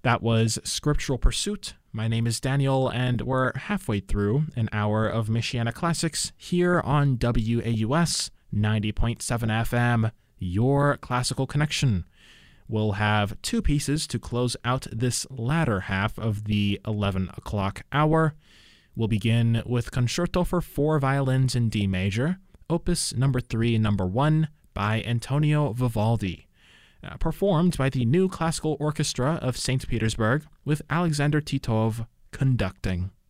That was Scriptural Pursuit. My name is Daniel, and we're halfway through an hour of Michiana Classics here on WAUS 90.7 FM, your classical connection. We'll have two pieces to close out this latter half of the 11 o'clock hour. We'll begin with Concerto for Four Violins in D Major, Opus number 3, number 1, by Antonio Vivaldi, performed by the New Classical Orchestra of St. Petersburg with Alexander Titov conducting.